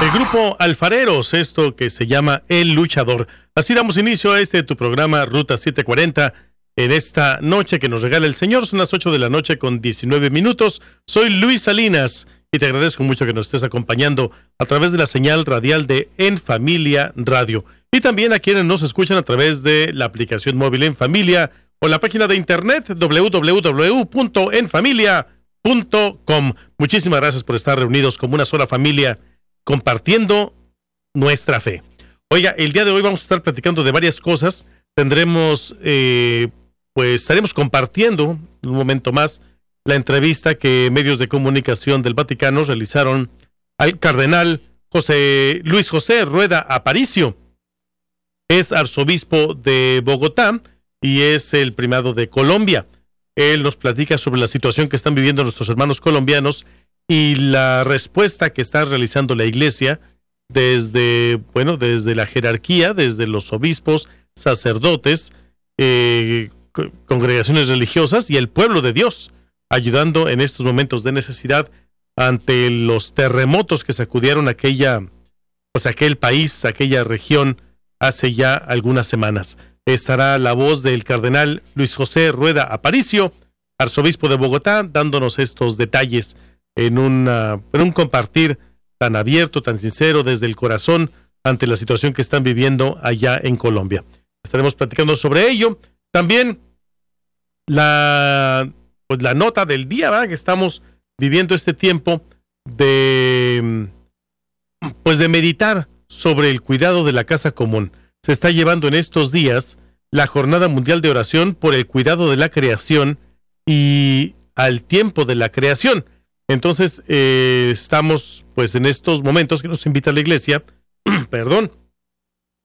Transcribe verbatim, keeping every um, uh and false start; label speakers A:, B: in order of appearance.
A: El grupo Alfareros, esto que se llama El Luchador. Así damos inicio a este tu programa Ruta setecientos cuarenta en esta noche que nos regala el Señor. Son las ocho de la noche con diecinueve minutos. Soy Luis Salinas y te agradezco mucho que nos estés acompañando a través de la señal radial de En Familia Radio. Y también a quienes nos escuchan a través de la aplicación móvil En Familia o la página de internet doble u doble u doble u punto en familia punto com. Muchísimas gracias por estar reunidos como una sola familia compartiendo nuestra fe. Oiga, el día de hoy vamos a estar platicando de varias cosas. Tendremos, eh, pues estaremos compartiendo en un momento más la entrevista que medios de comunicación del Vaticano realizaron al cardenal José Luis José Rueda Aparicio. Es arzobispo de Bogotá y es el primado de Colombia. Él nos platica sobre la situación que están viviendo nuestros hermanos colombianos y la respuesta que está realizando la Iglesia desde, bueno, desde la jerarquía, desde los obispos, sacerdotes, eh, congregaciones religiosas y el pueblo de Dios, ayudando en estos momentos de necesidad ante los terremotos que sacudieron aquella, pues aquel país, aquella región hace ya algunas semanas. Estará la voz del cardenal Luis José Rueda Aparicio, arzobispo de Bogotá, dándonos estos detalles en, una, en un compartir tan abierto, tan sincero, desde el corazón, ante la situación que están viviendo allá en Colombia. Estaremos platicando sobre ello. También la, pues la nota del día, ¿verdad? Que estamos viviendo este tiempo de, pues de meditar sobre el cuidado de la casa común. Se está llevando en estos días la Jornada Mundial de Oración por el cuidado de la creación y al tiempo de la creación. Entonces, eh, estamos pues en estos momentos que nos invita la Iglesia, perdón,